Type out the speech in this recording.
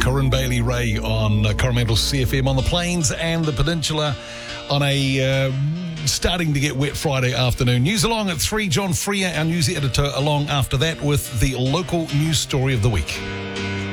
Corinne Bailey Ray on Coromandel CFM on the plains and the peninsula on a starting to get wet Friday afternoon. News along at 3. John Freer, our news editor, along after that with the local news story of the week.